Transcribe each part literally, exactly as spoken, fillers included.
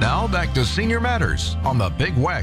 Now back to Senior Matters on the Big Weck.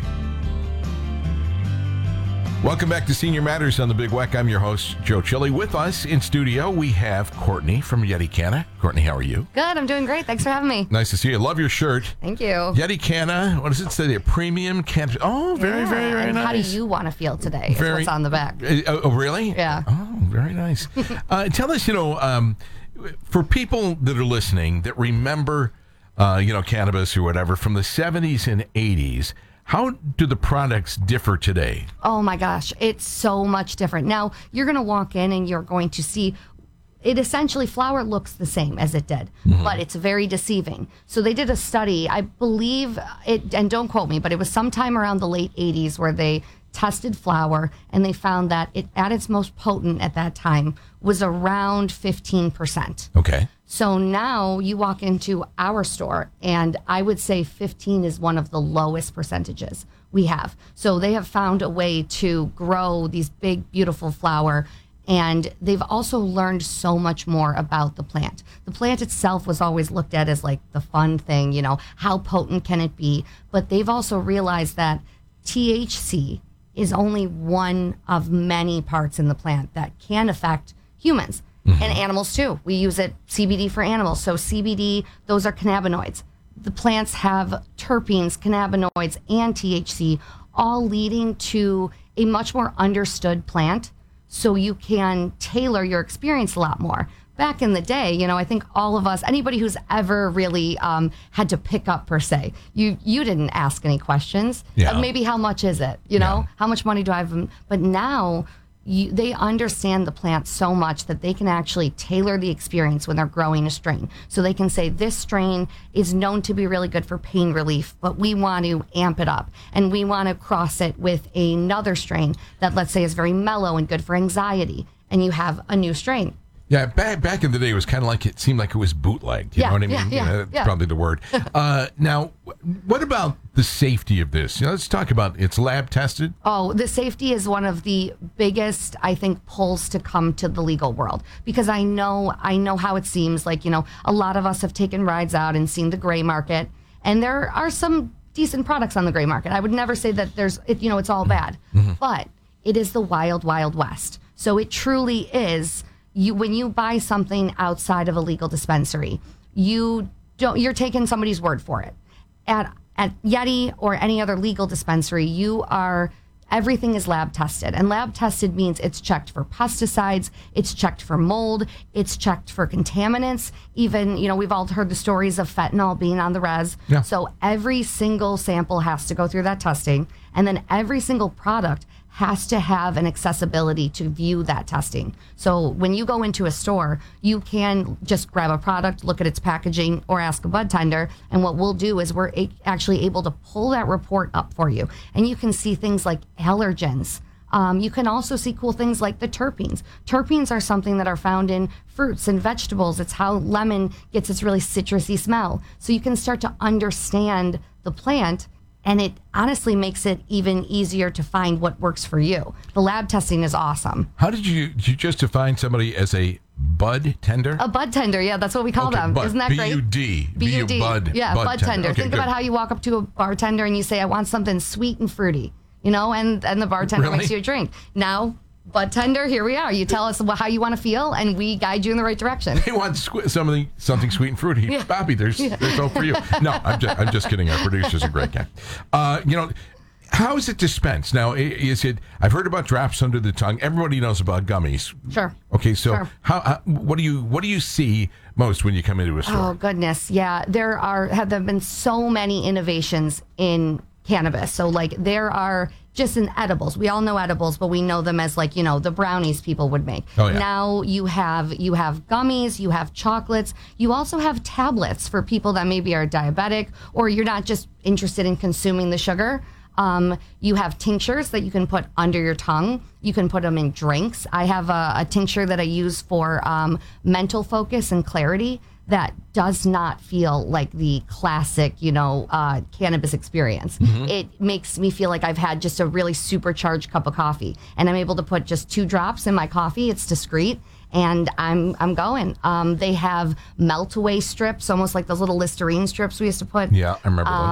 Welcome back to Senior Matters on the Big Weck. I'm your host, Joe Chili. With us in studio, we have Courtney from Yeti Canna. Courtney, how are you? Good. I'm doing great. Thanks for having me. Nice to see you. Love your shirt. Thank you. Yeti Canna. What does it say? A premium can. Oh, very, Yeah. very, very and nice. How do you want to feel today? Is Very- what's on the back. Uh, oh, really? Yeah. Oh, very nice. uh, tell us, you know, um, for people that are listening that remember, uh, you know, cannabis or whatever from the seventies and eighties, how do the products differ today? Oh my gosh, it's so much different. Now, you're going to walk in and you're going to see it essentially, flower looks the same as it did, mm-hmm. but it's very deceiving. So they did a study, I believe it, and don't quote me, but it was sometime around the late eighties where they tested flower and they found that it at its most potent at that time was around fifteen percent. Okay. So now you walk into our store and I would say fifteen is one of the lowest percentages we have. So they have found a way to grow these big, beautiful flower, and they've also learned so much more about the plant. The plant itself was always looked at as like the fun thing, you know, how potent can it be? But they've also realized that T H C is only one of many parts in the plant that can affect humans. Mm-hmm. And animals too. We use it, C B D for animals. So C B D, those are cannabinoids. The plants have terpenes, cannabinoids, and T H C, all leading to a much more understood plant. So you can tailor your experience a lot more. Back in the day, you know, I think all of us, anybody who's ever really um, had to pick up per se, you you didn't ask any questions. Yeah. Uh, maybe how much is it? You know, Yeah. how much money do I have? But now, You, they understand the plant so much that they can actually tailor the experience when they're growing a strain. So they can say this strain is known to be really good for pain relief, but we want to amp it up and we want to cross it with another strain that, let's say, is very mellow and good for anxiety. And you have a new strain. Yeah, back back in the day, it was kind of like it seemed like it was bootlegged. You Yeah, know what I mean? yeah, yeah, that's yeah. probably the word. Uh, now, what about the safety of this? You know, let's talk about it's lab tested. Oh, the safety is one of the biggest, I think, pulls to come to the legal world, because I know I know how it seems. Like, you know, a lot of us have taken rides out and seen the gray market, and there are some decent products on the gray market. I would never say that there's, it, you know, it's all bad, mm-hmm. but it is the wild, wild west. So it truly is. You, when you buy something outside of a legal dispensary, you don't, you're taking somebody's word for it. At at Yeti or any other legal dispensary, you are, everything is lab tested. And lab tested means it's checked for pesticides, it's checked for mold, it's checked for contaminants. Even, you know, we've all heard the stories of fentanyl being on the res. Yeah. So every single sample has to go through that testing. And then every single product has to have an accessibility to view that testing. So when you go into a store, you can just grab a product, look at its packaging, or ask a bud tender. And what we'll do is we're a- actually able to pull that report up for you. And you can see things like allergens. Um, you can also see cool things like the terpenes. Terpenes are something that are found in fruits and vegetables. It's how lemon gets its really citrusy smell. So you can start to understand the plant. And it honestly makes it even easier to find what works for you. The lab testing is awesome. How did you did you just define somebody as a bud tender? A bud tender, yeah, that's what we call Okay, them. bud. Isn't that B great? U D. B U D. Bud. Yeah, bud, bud tender. Okay, Think good. about how you walk up to a bartender and you say, I want something sweet and fruity, you know, and, and the bartender Really? makes you a drink. Now, bud tender, here we are. You tell us how you want to feel, and we guide you in the right direction. They want squ- something something sweet and fruity. Yeah. Bobby, there's Yeah. there's hope for you. No, I'm just I'm just kidding. Our producer's a great guy. Uh, you know, how is it dispensed? Now, i- is it? I've heard about drops under the tongue. Everybody knows about gummies. Sure. Okay, so Sure. how, how what do you what do you see most when you come into a store? Oh goodness, yeah. There are have there been so many innovations in cannabis. So like there are just in edibles. We all know edibles, but we know them as like, you know, the brownies people would make. Oh, yeah. Now you have you have gummies, you have chocolates, you also have tablets for people that maybe are diabetic or you're not just interested in consuming the sugar. Um, you have tinctures that you can put under your tongue. You can put them in drinks. I have a, a tincture that I use for um, mental focus and clarity that does not feel like the classic, you know, uh, cannabis experience. Mm-hmm. It makes me feel like I've had just a really supercharged cup of coffee, and I'm able to put just two drops in my coffee. It's discreet, and I'm I'm going. Um, they have melt away strips, almost like those little Listerine strips we used to put. Yeah, I remember those.